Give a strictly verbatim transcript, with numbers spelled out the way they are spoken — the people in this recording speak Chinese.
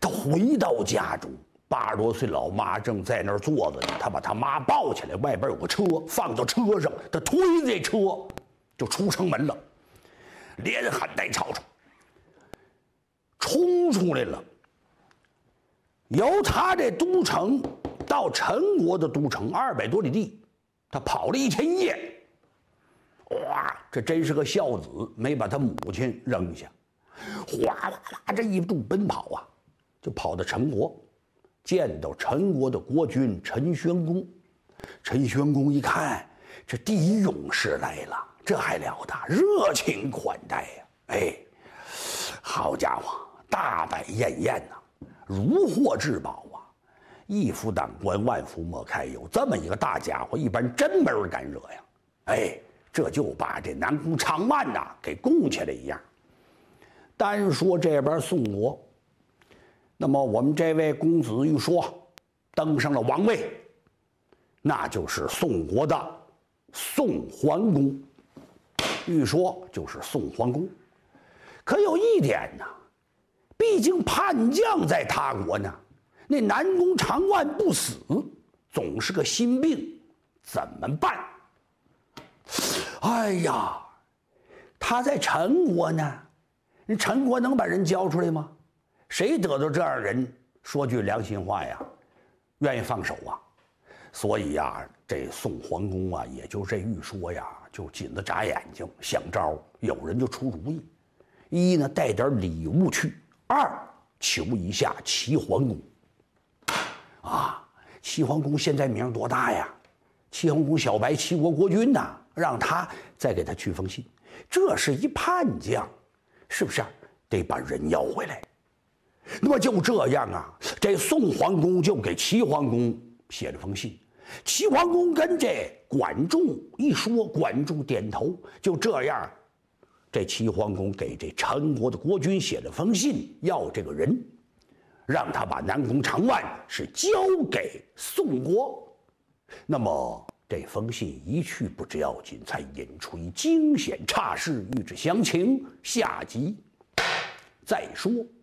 他回到家中，八十多岁老妈正在那儿坐着呢，他把他妈抱起来，外边有个车，放到车上，他推着这车就出城门了，连喊带吵吵，冲出来了。由他这都城到陈国的都城二百多里地，他跑了一天一夜。哇，这真是个孝子，没把他母亲扔下，哗啦啦这一路奔跑啊，就跑到陈国，见到陈国的国君陈宣公。陈宣公一看，这第一勇士来了，这还了得，热情款待呀、啊！哎，好家伙，大摆宴宴呐、啊，如获至宝啊！一夫当关，万夫莫开，有这么一个大家伙，一般真没人敢惹呀！哎。这就把这南宫长万呐、啊、给供起来一样。单说这边宋国，那么我们这位公子欲说登上了王位，那就是宋国的宋桓公。欲说就是宋桓公。可有一点呢，毕竟叛将在他国呢，那南宫长万不死，总是个心病，怎么办？哎呀，他在陈国呢，人陈国能把人交出来吗？谁得到这样人，说句良心话呀，愿意放手啊？所以呀，这宋桓公啊，也就这欲说呀，就紧着眨眼睛想招。有人就出主意：一呢，带点礼物去；二，求一下齐桓公。啊，齐桓公现在名多大呀？齐桓公小白齐国国君呐、啊。让他再给他去封信，这是一叛将，是不是、啊、得把人要回来？那么就这样啊，这宋桓公就给齐桓公写了封信。齐桓公跟这管仲一说，管仲点头。就这样，这齐桓公给这陈国的国君写了封信，要这个人，让他把南宫长万是交给宋国。那么这封信一去不知要紧，才引出一惊险差事。欲知详情，下集再说。